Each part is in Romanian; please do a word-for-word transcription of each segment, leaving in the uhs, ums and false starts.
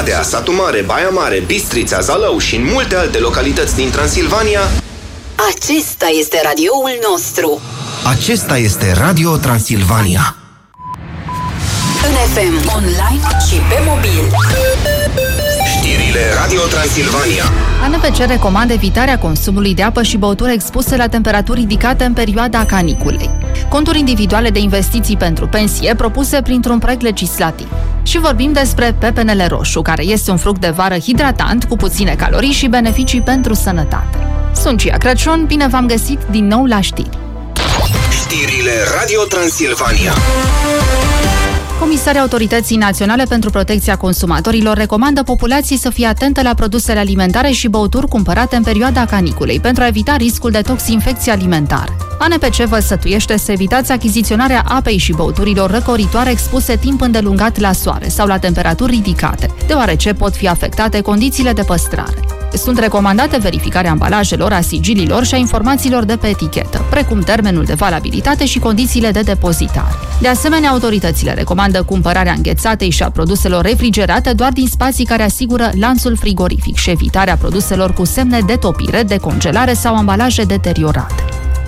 Oradea, Satu Mare, Baia Mare, Bistrița, Zalău și în multe alte localități din Transilvania. Acesta este radioul nostru. Acesta este Radio Transilvania. În F M, online și pe mobil. Știrile Radio Transilvania. A N P C recomandă evitarea consumului de apă și băuturi expuse la temperaturi ridicate în perioada caniculei. Conturi individuale de investiții pentru pensie propuse printr-un proiect legislativ. Și vorbim despre pepenele roșu, care este un fruct de vară hidratant, cu puține calorii și beneficii pentru sănătate. Sunt Cia Crăciun, bine v-am găsit din nou la știri. Știrile Radio Transilvania. Comisarii Autorității Naționale pentru Protecția Consumatorilor recomandă populației să fie atentă la produsele alimentare și băuturi cumpărate în perioada caniculei pentru a evita riscul de toxinfecție alimentară. A N P C vă sfătuiește să evitați achiziționarea apei și băuturilor răcoritoare expuse timp îndelungat la soare sau la temperaturi ridicate, deoarece pot fi afectate condițiile de păstrare. Sunt recomandate verificarea ambalajelor, a sigililor și a informațiilor de pe etichetă, precum termenul de valabilitate și condițiile de depozitare. De asemenea, autoritățile recomandă cumpărarea înghețatei și a produselor refrigerate doar din spații care asigură lanțul frigorific și evitarea produselor cu semne de topire, de congelare sau ambalaje deteriorate.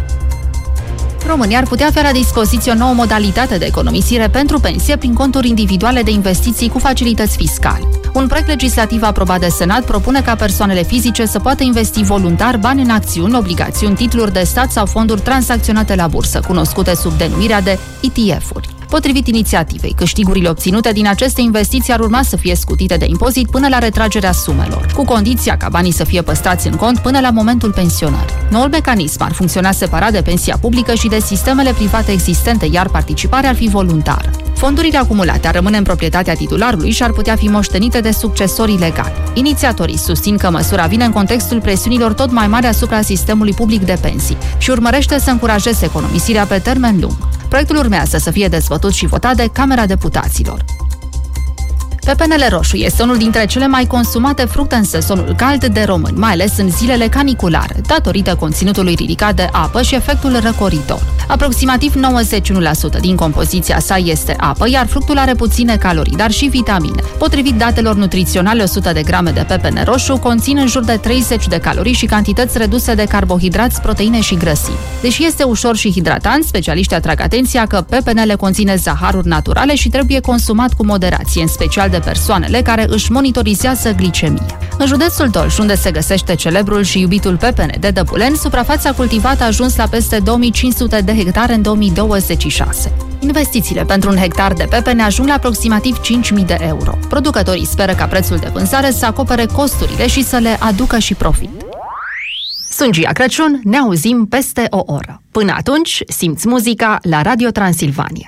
România ar putea avea la dispoziție o nouă modalitate de economisire pentru pensie prin conturi individuale de investiții cu facilități fiscale. Un proiect legislativ aprobat de Senat propune ca persoanele fizice să poată investi voluntar bani în acțiuni, obligațiuni, titluri de stat sau fonduri tranzacționate la bursă, cunoscute sub denumirea de E T F-uri. Potrivit inițiativei, câștigurile obținute din aceste investiții ar urma să fie scutite de impozit până la retragerea sumelor, cu condiția ca banii să fie păstrați în cont până la momentul pensionării. Noul mecanism ar funcționa separat de pensia publică și de sistemele private existente, iar participarea ar fi voluntară. Fondurile acumulate ar rămâne în proprietatea titularului și ar putea fi moștenite de succesorii legali. Inițiatorii susțin că măsura vine în contextul presiunilor tot mai mari asupra sistemului public de pensii și urmărește să încurajeze economisirea pe termen lung. Proiectul urmează să fie dezbătut și votat de Camera Deputaților. Pepenele roșu este unul dintre cele mai consumate fructe în sezonul cald de români, mai ales în zilele caniculare, datorită conținutului ridicat de apă și efectul răcoritor. Aproximativ nouăzeci și unu la sută din compoziția sa este apă, iar fructul are puține calorii, dar și vitamine. Potrivit datelor nutriționale, o sută de grame de pepene roșu conțin în jur de treizeci de calorii și cantități reduse de carbohidrați, proteine și grăsimi. Deși este ușor și hidratant, specialiștii atrag atenția că pepenele conține zaharuri naturale și trebuie consumat cu moderație, în special de persoanele care își monitorizează glicemia. În județul Dolj, unde se găsește celebrul și iubitul pepene de Dăbulen, suprafața cultivată a ajuns la peste două mii cinci sute de hectare în două mii douăzeci și șase. Investițiile pentru un hectar de pepene ajung la aproximativ cinci mii de euro. Producătorii speră ca prețul de vânzare să acopere costurile și să le aducă și profit. Sunt Cia Crăciun, ne auzim peste o oră. Până atunci, simți muzica la Radio Transilvania.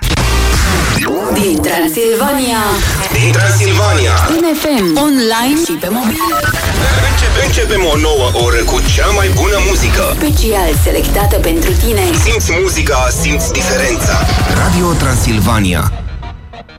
Din Transilvania. Din Transilvania. În F M, online și pe mobil. Începe, începem o nouă oră cu cea mai bună muzică. Special selectată pentru tine. Simți muzica, simți diferența. Radio Transilvania.